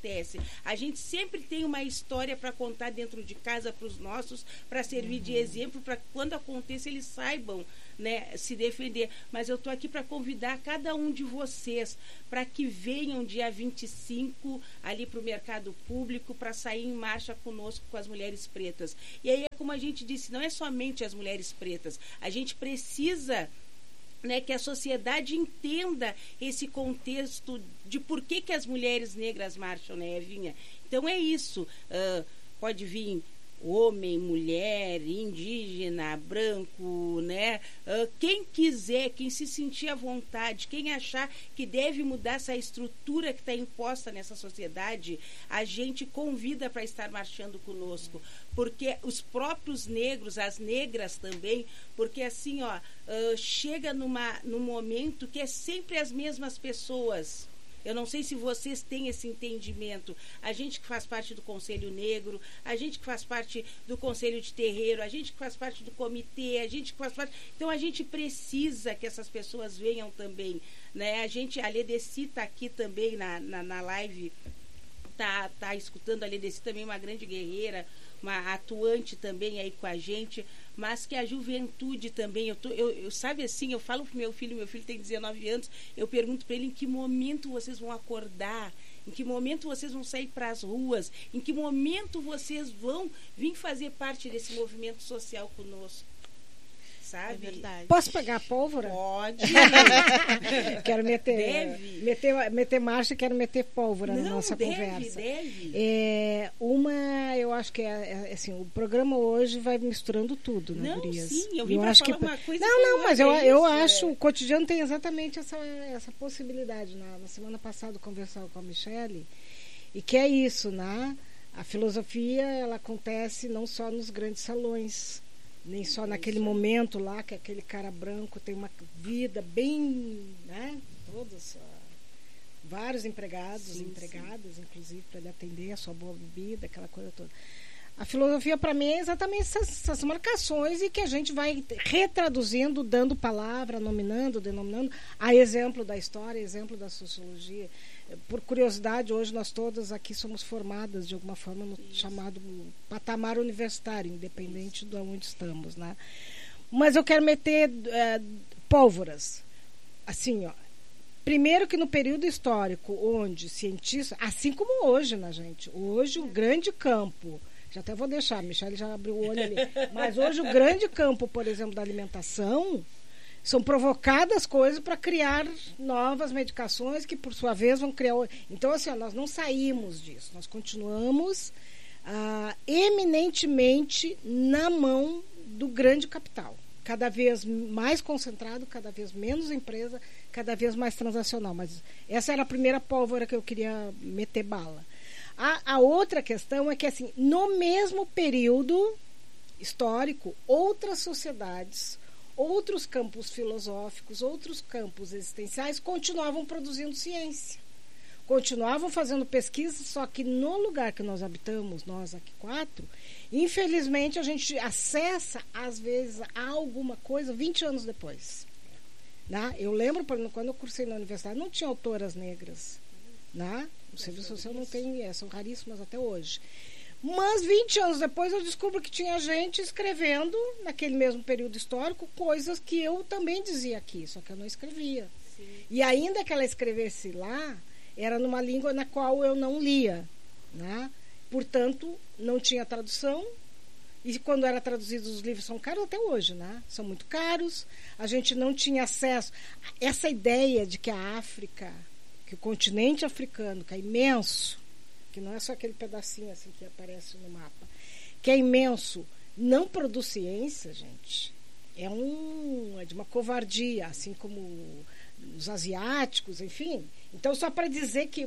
acontece? A gente sempre tem uma história para contar dentro de casa para os nossos, para servir de exemplo, para quando aconteça eles saibam, né, se defender. Mas eu estou aqui para convidar cada um de vocês para que venham dia 25 ali para o mercado público para sair em marcha conosco com as mulheres pretas. E aí, como a gente disse, não é somente as mulheres pretas, a gente precisa, né, que a sociedade entenda esse contexto de por que as mulheres negras marcham, né, Evinha? Então é isso, pode vir homem, mulher, indígena, branco, né? Quem quiser, quem se sentir à vontade, quem achar que deve mudar essa estrutura que está imposta nessa sociedade, a gente convida para estar marchando conosco, porque os próprios negros, as negras também, porque assim, chega num momento que é sempre as mesmas pessoas. Eu não sei se vocês têm esse entendimento. A gente que faz parte do Conselho Negro, a gente que faz parte do Conselho de Terreiro, a gente que faz parte do comitê, a gente que faz parte... Então, a gente precisa que essas pessoas venham também, né? A Ledeci está aqui também na live, tá escutando. A Ledeci também, uma grande guerreira, uma atuante também aí com a gente, mas que a juventude também, eu sabe assim, eu falo pro meu filho tem 19 anos, eu pergunto para ele em que momento vocês vão acordar, em que momento vocês vão sair para as ruas, em que momento vocês vão vir fazer parte desse movimento social conosco, sabe? É verdade. Posso pegar a pólvora? Pode. Quero meter marcha, quero meter pólvora na nossa conversa. Deve. Eu acho que assim, o programa hoje vai misturando tudo, né, Gurias? Sim, eu vim para falar uma coisa. Mas eu acho, o cotidiano tem exatamente essa possibilidade. Na semana passada eu conversava com a Michele, e que é isso, né? A filosofia, ela acontece não só nos grandes salões, nem só naquele momento lá que aquele cara branco tem uma vida bem, né, todos, vários empregados, empregadas, inclusive, para ele atender a sua boa bebida, aquela coisa toda. A filosofia, para mim, é exatamente essas marcações, e que a gente vai retraduzindo, dando palavra, nominando, denominando, a exemplo da história, exemplo da sociologia. Por curiosidade, hoje nós todas aqui somos formadas de alguma forma no chamado patamar universitário, independente de onde estamos, né? Mas eu quero meter pólvoras. Assim, primeiro que no período histórico, onde cientistas, assim como hoje, né, gente? Hoje o grande campo, já até vou deixar, a Michele já abriu o olho ali, mas hoje o grande campo, por exemplo, da alimentação, são provocadas coisas para criar novas medicações que, por sua vez, vão criar... Então, assim, nós não saímos disso. Nós continuamos eminentemente na mão do grande capital. Cada vez mais concentrado, cada vez menos empresa, cada vez mais transacional. Mas essa era a primeira pólvora que eu queria meter bala. A outra questão é que, assim, no mesmo período histórico, outras sociedades... outros campos filosóficos, outros campos existenciais continuavam produzindo ciência, continuavam fazendo pesquisa, só que no lugar que nós habitamos, nós aqui 4, infelizmente a gente acessa, às vezes, a alguma coisa 20 anos depois. Né? Eu lembro, quando eu cursei na universidade, não tinha autoras negras. Né? O serviço social não tem, são raríssimas até hoje. Mas 20 anos depois eu descubro que tinha gente escrevendo, naquele mesmo período histórico, coisas que eu também dizia aqui, só que eu não escrevia. Sim. E ainda que ela escrevesse lá, era numa língua na qual eu não lia. Né? Portanto, não tinha tradução. E quando era traduzido, os livros são caros até hoje, né? São muito caros. A gente não tinha acesso. Essa ideia de que a África, que o continente africano, que é imenso, que não é só aquele pedacinho assim que aparece no mapa, que é imenso, não produz ciência, gente, é de uma covardia, assim como os asiáticos, enfim. Então, só para dizer que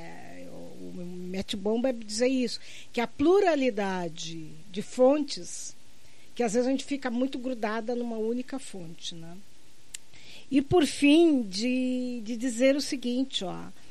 o Mete Bomba é dizer isso, que a pluralidade de fontes, que às vezes a gente fica muito grudada numa única fonte, né? E por fim, de dizer o seguinte,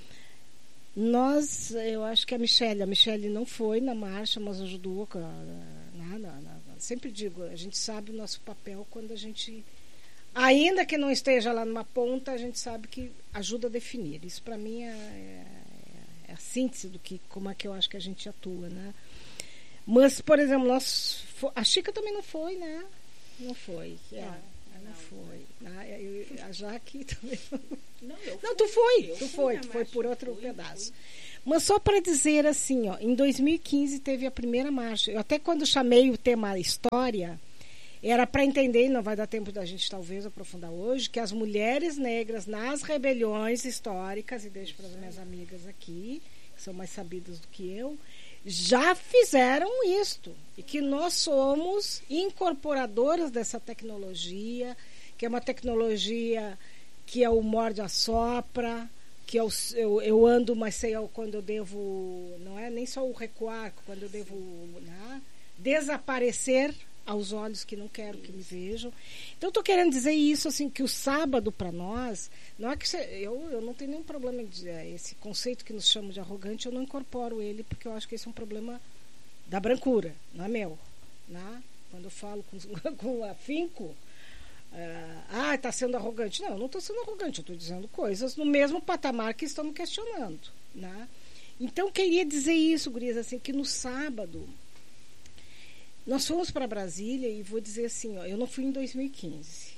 eu acho que a Michele não foi na marcha, mas ajudou. Sempre digo, a gente sabe o nosso papel quando a gente, ainda que não esteja lá numa ponta, a gente sabe que ajuda a definir. Isso para mim é a síntese do como é que eu acho que a gente atua, né? Mas, por exemplo, a Chica também não foi, né? Não foi. Não foi. A Jaque também não. Tu foi por outro pedaço. Mas só para dizer assim, ó, em 2015 teve a primeira marcha. Eu até quando chamei o tema história, era para entender, e não vai dar tempo da gente talvez aprofundar hoje, que as mulheres negras nas rebeliões históricas, e deixo para as minhas amigas aqui, que são mais sabidas do que eu, já fizeram isto. E que nós somos incorporadoras dessa tecnologia, que é uma tecnologia que é o morde-a-sopra, que eu ando, mas sei quando eu devo, não é nem só o recuar, quando eu devo, né, desaparecer aos olhos que não quero que me vejam. Então, estou querendo dizer isso, assim, que o sábado, para nós, não é que eu não tenho nenhum problema em dizer, esse conceito que nos chamam de arrogante, eu não incorporo ele, porque eu acho que esse é um problema da brancura, não é meu. Né? Quando eu falo com afinco, está sendo arrogante. Não, eu não estou sendo arrogante, eu estou dizendo coisas no mesmo patamar que estão me questionando. Né? Então, queria dizer isso, gurias, assim, que no sábado nós fomos para Brasília, e vou dizer assim, ó, eu não fui em 2015.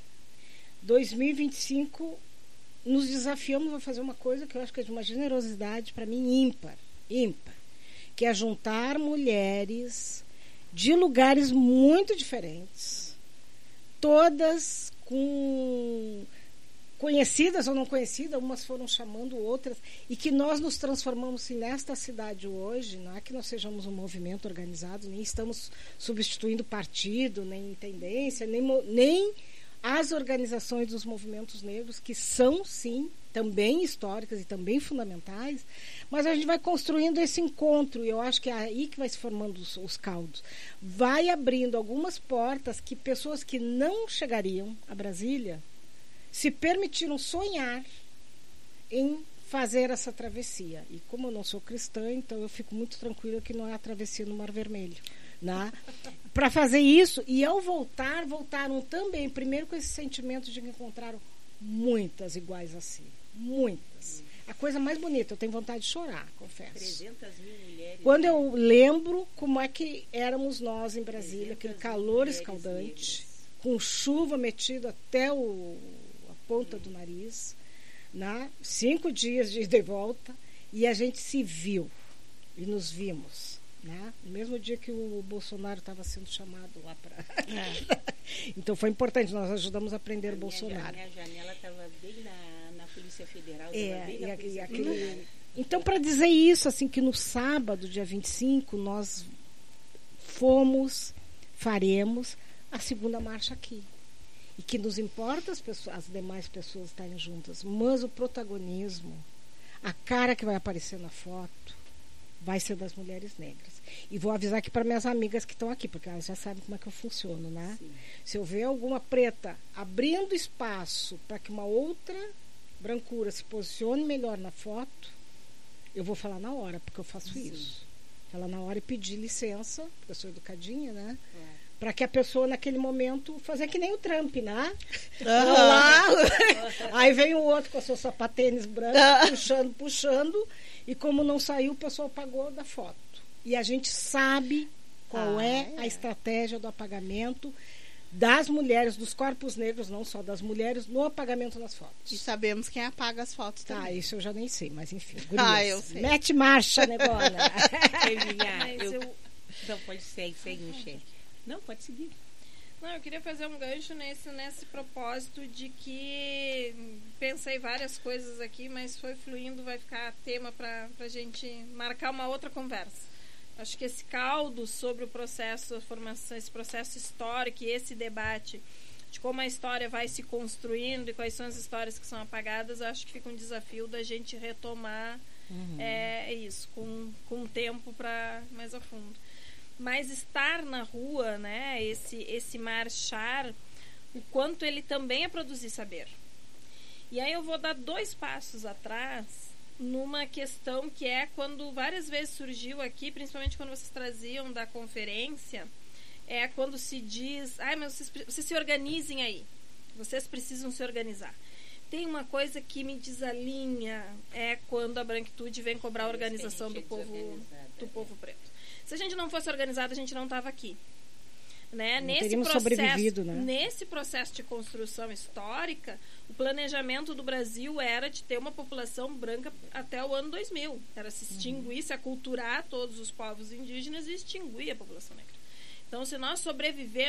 2025 nos desafiamos a fazer uma coisa que eu acho que é de uma generosidade, para mim, ímpar, que é juntar mulheres de lugares muito diferentes, todas com conhecidas ou não conhecidas, umas foram chamando outras, e que nós nos transformamos nesta cidade hoje. Não é que nós sejamos um movimento organizado, nem estamos substituindo partido, nem tendência, nem as organizações dos movimentos negros, que são, sim, também históricas e também fundamentais, mas a gente vai construindo esse encontro, e eu acho que é aí que vai se formando os caldos. Vai abrindo algumas portas que pessoas que não chegariam a Brasília se permitiram sonhar em fazer essa travessia. E como eu não sou cristã, então eu fico muito tranquila que não é a travessia no Mar Vermelho. Né? Para fazer isso, e ao voltaram também, primeiro com esse sentimento de que encontraram muitas iguais a si. Muitas. A coisa mais bonita, eu tenho vontade de chorar, confesso. 300 mil mulheres. Quando eu lembro como é que éramos nós em Brasília, aquele calor escaldante, com chuva metida até a ponta do nariz, né? 5 dias de ida e volta, e a gente se viu e nos vimos, né? No mesmo dia que o Bolsonaro estava sendo chamado lá para então foi importante, nós ajudamos a prender o Bolsonaro. Minha janela estava bem na Polícia Federal. Então, para dizer isso, assim, que no sábado, dia 25, nós faremos a segunda marcha aqui. E que nos importa as demais pessoas estarem juntas, mas o protagonismo, a cara que vai aparecer na foto, vai ser das mulheres negras. E vou avisar aqui para minhas amigas que estão aqui, porque elas já sabem como é que eu funciono, né? Sim. Se eu ver alguma preta abrindo espaço para que uma outra brancura se posicione melhor na foto, eu vou falar na hora, porque eu faço isso. Falar na hora e pedir licença, porque eu sou educadinha, né? Para que a pessoa, naquele momento, fazer que nem o Trump, né? Lá, aí vem o outro com a sua sapatênis branca, puxando, e como não saiu, o pessoal apagou da foto. E a gente sabe qual é a estratégia do apagamento das mulheres, dos corpos negros, não só das mulheres, no apagamento das fotos. E sabemos quem apaga as fotos também. Isso eu já nem sei, mas enfim. Eu sei. Mete marcha, negócio. Não, pode segue, Michele. Não, pode seguir. Não, eu queria fazer um gancho nesse propósito de que pensei várias coisas aqui, mas foi fluindo, vai ficar tema para a gente marcar uma outra conversa. Acho que esse caldo sobre o processo da formação, esse processo histórico e esse debate de como a história vai se construindo e quais são as histórias que são apagadas, acho que fica um desafio da gente retomar isso, com tempo para mais a fundo. Mas estar na rua, né, esse marchar, o quanto ele também é produzir saber. E aí eu vou dar 2 passos atrás numa questão que é quando várias vezes surgiu aqui, principalmente quando vocês traziam da conferência, é quando se diz, mas vocês se organizem aí, vocês precisam se organizar. tem uma coisa que me desalinha, é quando a branquitude vem cobrar a organização do povo preto. Se a gente não fosse organizado, a gente não estava aqui. Né? Nesse processo de construção histórica, o planejamento do Brasil era de ter uma população branca até o ano 2000. Era se extinguir, se aculturar todos os povos indígenas e extinguir a população negra. Então, se nós sobrevivemos